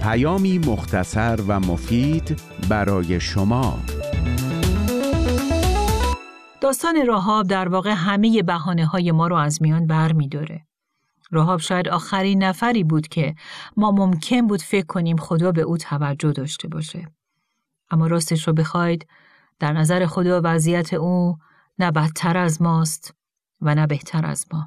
پیامی مختصر و مفید برای شما. داستان راهاب در واقع همه بهانه‌های ما رو از میان برمی‌داره. راهاب شاید آخرین نفری بود که ما ممکن بود فکر کنیم خدا به او توجه داشته باشه. اما راستش رو بخواید، در نظر خدا وضعیت او نه بدتر از ماست و نه بهتر از ما.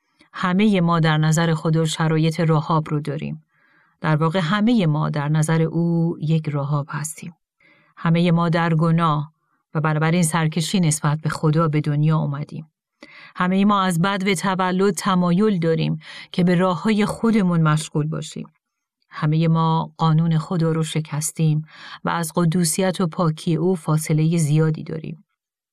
همه ما در نظر خدا شرایط راهاب رو داریم. در واقع همه ما در نظر او یک راهاب هستیم. همه ما در گناه و بنابراین سرکشی نسبت به خدا به دنیا اومدیم. همه ما از بدو تولد تمایل داریم که به راههای خودمون مشغول باشیم. همه ما قانون خدا رو شکستیم و از قدوسیت و پاکی او فاصله زیادی داریم.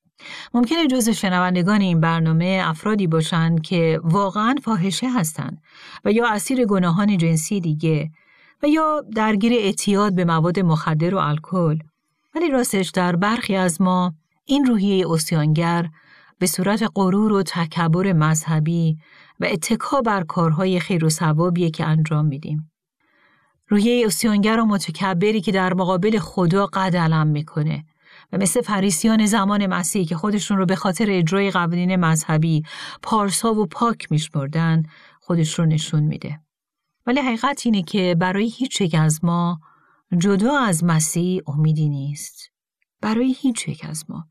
ممکنه جزو شنوندگان این برنامه افرادی باشن که واقعاً فاحشه هستن و یا اسیر گناهان جنسی دیگه و یا درگیر اعتیاد به مواد مخدر و الکل. ولی راستش در برخی از ما این روحیه عصیانگر به صورت غرور و تکبر مذهبی و اتکا بر کارهای خیر و ثوابیه که انجام میدیم. روحیه عصیانگر و متکبری که در مقابل خدا قد علم میکنه و مثل فریسیان زمان مسیح که خودشون رو به خاطر اجرای قوانین مذهبی پارسا و پاک میشمردن خودش رو نشون میده. ولی حقیقت اینه که برای هیچ یک از ما جدا از مسیح امیدی نیست. برای هیچ یک از ما.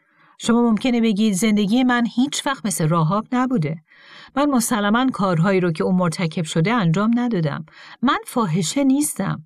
شما ممکنه بگید زندگی من هیچ وقت مثل راهاب نبوده. من مسلماً کارهایی رو که اون مرتکب شده انجام ندادم. من فاحشه نیستم.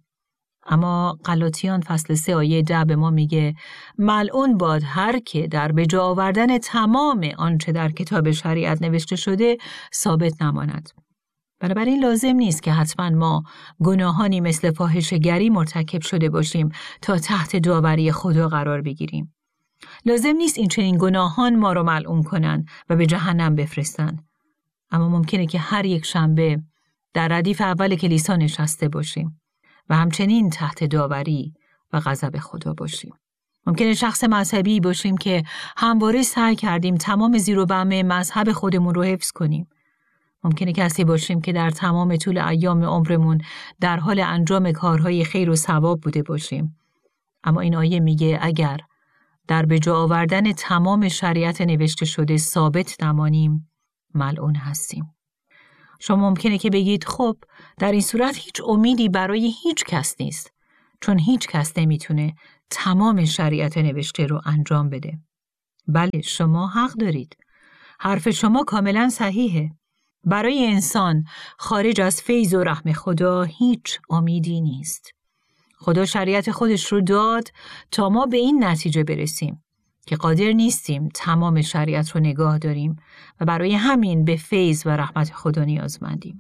اما غلاطیان فصل 3 آیه 10 به ما میگه ملعون باد هر که در به جا آوردن تمام آنچه در کتاب شریعت نوشته شده ثابت نماند. بنابراین لازم نیست که حتما ما گناهانی مثل فاحشه‌گری مرتکب شده باشیم تا تحت داوری خدا قرار بگیریم. لازم نیست این چنین گناهان ما رو ملعون کنن و به جهنم بفرستن. اما ممکنه که هر یک شنبه در ردیف اول کلیسا نشسته باشیم و همچنین تحت داوری و غضب خدا باشیم. ممکنه شخص مذهبی باشیم که همواره سعی کردیم تمام زیر و بم مذهب خودمون رو حفظ کنیم. ممکنه کسی باشیم که در تمام طول ایام عمرمون در حال انجام کارهای خیر و ثواب بوده باشیم. اما این آیه میگه اگر در به جا آوردن تمام شریعت نوشته شده ثابت نمانیم، ملعون هستیم. شما ممکنه که بگید خب در این صورت هیچ امیدی برای هیچ کس نیست، چون هیچ کس نمیتونه تمام شریعت نوشته رو انجام بده. بله، شما حق دارید. حرف شما کاملا صحیحه. برای انسان خارج از فیض و رحم خدا هیچ امیدی نیست. خدا شریعت خودش رو داد تا ما به این نتیجه برسیم که قادر نیستیم تمام شریعت رو نگاه داریم و برای همین به فیض و رحمت خدا نیازمندیم.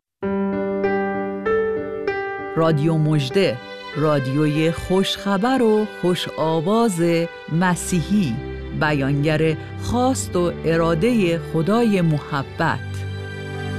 رادیو مژده، رادیوی خوشخبر و خوش آواز مسیحی، بیانگر خواست و اراده خدای محبت.